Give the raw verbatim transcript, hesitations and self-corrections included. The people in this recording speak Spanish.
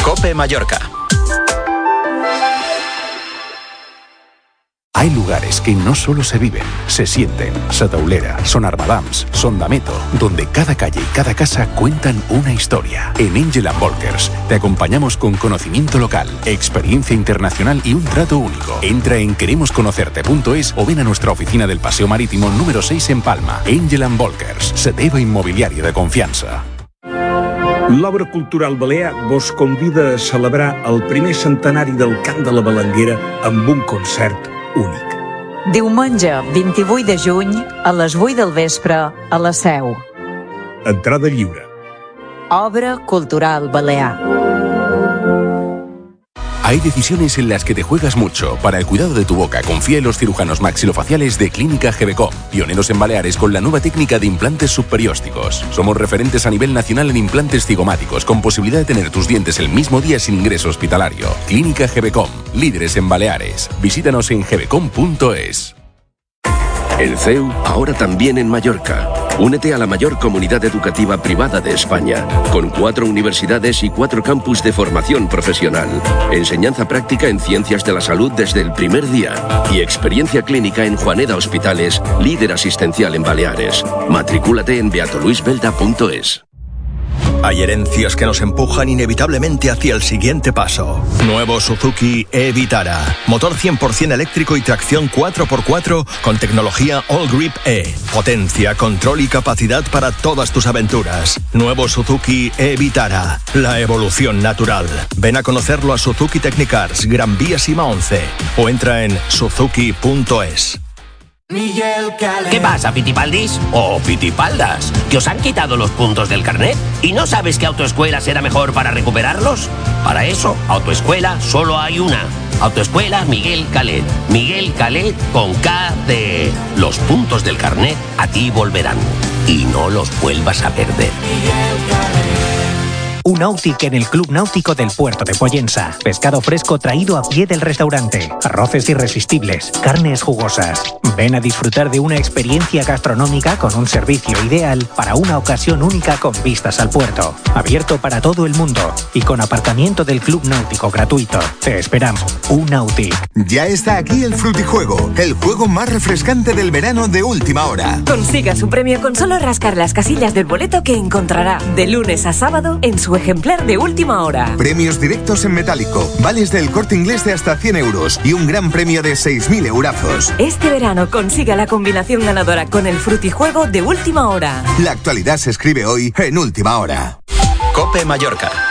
COPE Mallorca. Hay lugares que no solo se viven, se sienten. Sataulera, Son Armadams, Son Dameto, donde cada calle y cada casa cuentan una historia. En Angel and Volkers te acompañamos con conocimiento local, experiencia internacional y un trato único. Entra en queremos conocerte punto es o ven a nuestra oficina del Paseo Marítimo número seis en Palma. Angel and Volkers, la teva immobiliària de confiança. L'Obra Cultural Balear vos convida a celebrar el primer centenari del Cant de la Balanguera amb un concert únic. Diumenge vint-i-vuit de juny a les vuit del vespre a la Seu. Entrada lliure. Obra Cultural Balear. Hay decisiones en las que te juegas mucho. Para el cuidado de tu boca, confía en los cirujanos maxilofaciales de Clínica Gebecom, pioneros en Baleares con la nueva técnica de implantes subperiósticos. Somos referentes a nivel nacional en implantes cigomáticos, con posibilidad de tener tus dientes el mismo día sin ingreso hospitalario. Clínica Gebecom, líderes en Baleares. Visítanos en gebecom punto es. El C E U ahora también en Mallorca. Únete a la mayor comunidad educativa privada de España, con cuatro universidades y cuatro campus de formación profesional, enseñanza práctica en ciencias de la salud desde el primer día y experiencia clínica en Juaneda Hospitales, líder asistencial en Baleares. Matricúlate en beato luis belda punto es. Hay herencias que nos empujan inevitablemente hacia el siguiente paso. Nuevo Suzuki e-Vitara. Motor cien por ciento eléctrico y tracción cuatro por cuatro con tecnología All Grip E. Potencia, control y capacidad para todas tus aventuras. Nuevo Suzuki e-Vitara. La evolución natural. Ven a conocerlo a Suzuki Technicars, Gran Vía Sima once. O entra en suzuki punto es. ¿Qué pasa, Fitipaldis? O Fitipaldas, ¿que os han quitado los puntos del carnet? ¿Y no sabes que Autoescuela será mejor para recuperarlos? Para eso, Autoescuela solo hay una. Autoescuela Miguel Calet. Miguel Calet con K de... Los puntos del carnet a ti volverán. Y no los vuelvas a perder. Un náutic en el Club Náutico del Puerto de Pollensa. Pescado fresco traído a pie del restaurante. Arroces irresistibles. Carnes jugosas. Ven a disfrutar de una experiencia gastronómica con un servicio ideal para una ocasión única con vistas al puerto. Abierto para todo el mundo y con aparcamiento del Club Náutico gratuito. Te esperamos. Un Náutic. Ya está aquí el Frutijuego, el juego más refrescante del verano de última hora. Consiga su premio con solo rascar las casillas del boleto que encontrará de lunes a sábado en su ejemplar de última hora. Premios directos en metálico, vales del Corte Inglés de hasta cien euros y un gran premio de seis mil eurazos. Este verano consiga la combinación ganadora con el Frutijuego de última hora. La actualidad se escribe hoy en última hora. COPE Mallorca.